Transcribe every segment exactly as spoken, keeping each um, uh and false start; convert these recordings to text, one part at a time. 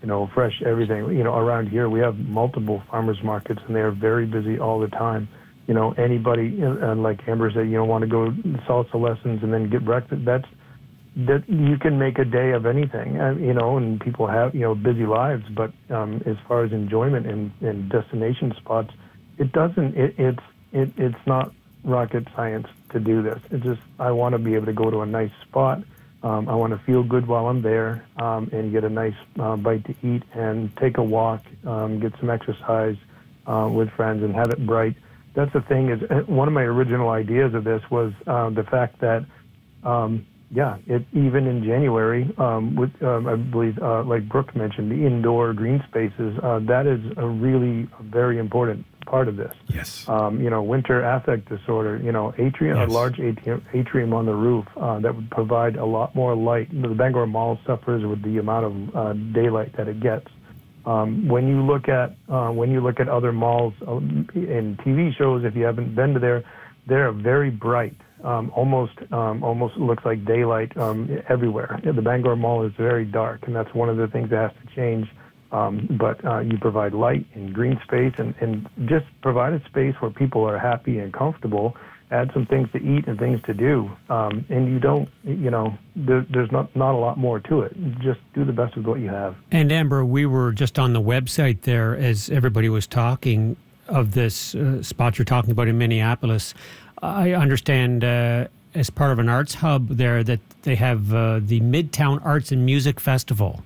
you know, fresh everything. You know, around here we have multiple farmers markets, and they are very busy all the time. You know, anybody, uh, like Amber said, you know, want to go salsa lessons and then get breakfast. That's that you can make a day of anything, uh, you know, and people have, you know, busy lives. But um, as far as enjoyment and, and destination spots, it doesn't. It, it's it, it's not rocket science to do this. It's just I want to be able to go to a nice spot. Um, I want to feel good while I'm there um, and get a nice uh, bite to eat and take a walk, um, get some exercise uh, with friends and have it bright. That's the thing is one of my original ideas of this was uh, the fact that, um, yeah, it, even in January, um, with, um, I believe, uh, like Brooke mentioned, the indoor green spaces, uh, that is a really very important part of this. Yes. Um, you know, winter affect disorder, you know, atrium, yes. a large atrium, atrium on the roof uh, that would provide a lot more light. The Bangor Mall suffers with the amount of uh, daylight that it gets. Um, when you look at uh, when you look at other malls um, in T V shows, if you haven't been to there, they're very bright. Um, almost um, almost looks like daylight um, everywhere. The Bangor Mall is very dark, and that's one of the things that has to change. Um, but uh, you provide light and green space, and, and just provide a space where people are happy and comfortable. Add some things to eat and things to do, um, and you don't, you know, there, there's not, not a lot more to it. Just do the best with what you have. And Amber, we were just on the website there as everybody was talking of this uh, spot you're talking about in Minneapolis. I understand uh, as part of an arts hub there that they have uh, the Midtown Arts and Music Festival.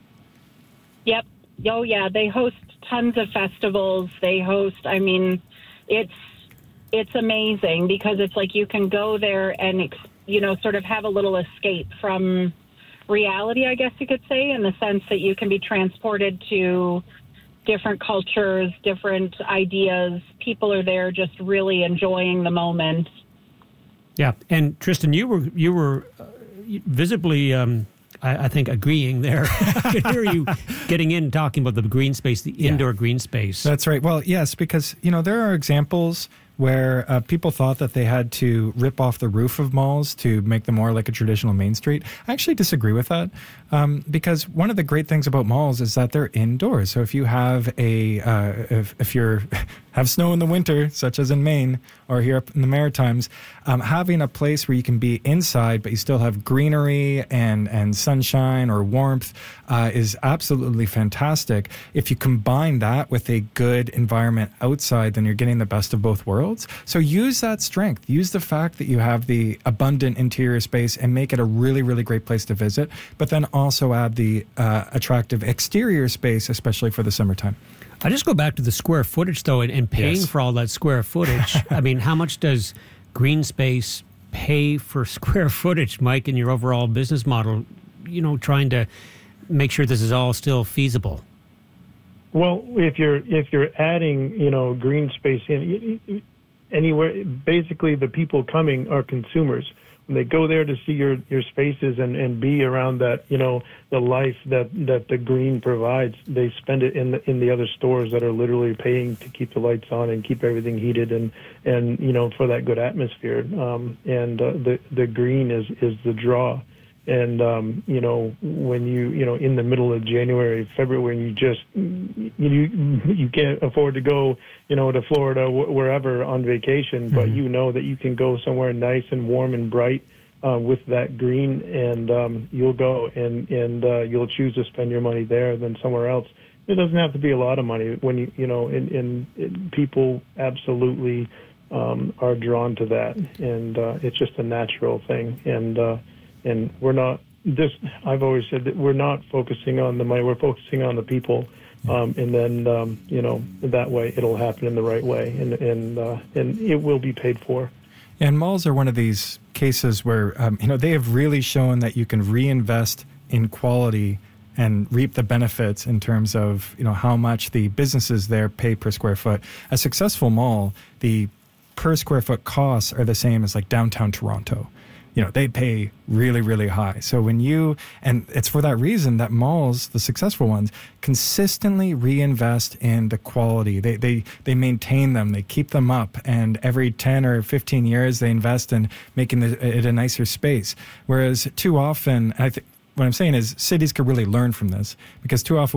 Yep. Oh, yeah. They host tons of festivals. They host, I mean, it's, It's amazing because it's like you can go there and, you know, sort of have a little escape from reality, I guess you could say, in the sense that you can be transported to different cultures, different ideas. People are there just really enjoying the moment. Yeah. And Tristan, you were you were uh, visibly, um, I, I think, agreeing there. I could hear you getting in, talking about the green space, the yeah. indoor green space. That's right. Well, yes, because, you know, there are examples where uh, people thought that they had to rip off the roof of malls to make them more like a traditional main street. I actually disagree with that um, because one of the great things about malls is that they're indoors. So if you have a, uh, if, if you're have snow in the winter, such as in Maine or here up in the Maritimes, um, having a place where you can be inside but you still have greenery and, and sunshine or warmth uh, is absolutely fantastic. If you combine that with a good environment outside, then you're getting the best of both worlds. So use that strength. Use the fact that you have the abundant interior space and make it a really, really great place to visit, but then also add the uh, attractive exterior space, especially for the summertime. I just go back to the square footage, though, and, and paying yes. for all that square footage. I mean, how much does green space pay for square footage, Mike, in your overall business model, you know, trying to make sure this is all still feasible? Well, if you're if you're adding, you know, green space in anywhere, basically the people coming are consumers. When they go there to see your, your spaces and, and be around that, you know, the life that, that the green provides, they spend it in the in the other stores that are literally paying to keep the lights on and keep everything heated and, and you know, for that good atmosphere. Um, and uh, the the green is, is the draw. And, um, you know, when you, you know, in the middle of January, February, when you just, you you can't afford to go, you know, to Florida, wh- wherever on vacation, mm-hmm. but you know that you can go somewhere nice and warm and bright uh, with that green, and um, you'll go and, and uh, you'll choose to spend your money there than somewhere else. It doesn't have to be a lot of money when you, you know, and, and, and people absolutely um, are drawn to that. And uh, it's just a natural thing. And, uh, And we're not this. I've always said that we're not focusing on the money. We're focusing on the people, um, and then um, you know that way it'll happen in the right way, and and uh, and it will be paid for. And malls are one of these cases where um, you know they have really shown that you can reinvest in quality and reap the benefits in terms of you know how much the businesses there pay per square foot. A successful mall, the per square foot costs are the same as like downtown Toronto. You know, they pay really, really high. So when you, and it's for that reason that malls, the successful ones, consistently reinvest in the quality. They they they maintain them, they keep them up, and every ten or fifteen years they invest in making the, it a nicer space. Whereas too often, I think what I'm saying is cities could really learn from this, because too often